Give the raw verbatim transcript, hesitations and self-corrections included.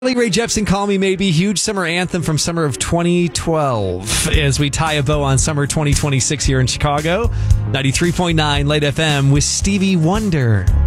Ray Jepsen, Call Me Maybe, huge summer anthem from summer of twenty twelve. As we tie a bow on summer twenty twenty-six here in Chicago, ninety-three point nine Light F M with Stevie Wonder.